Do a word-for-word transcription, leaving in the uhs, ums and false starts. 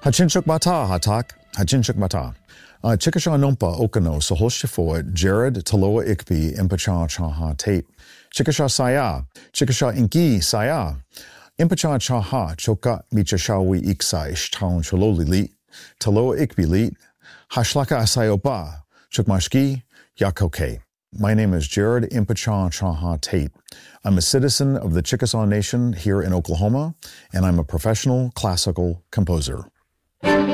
Hachinchuk Bata Hatak, Hachinchuk Bata. Chickashaw Numpa Okano, Saholshifoa, Jared Taloa Ikpi, Impacha Chaha Tate. Chickashaw Saya, Chickashaw Inki Saya. Impacha Chaha, Choka Michashawi Iksai, Shtown Chololi Lit, Taloa Ikpi Lit, Hashlaka Asayopa, Chukmashki, Yakoke. My name is Jared Impacha Chaha Tate. I'm a citizen of the Chickasaw Nation here in Oklahoma, and I'm a professional classical composer.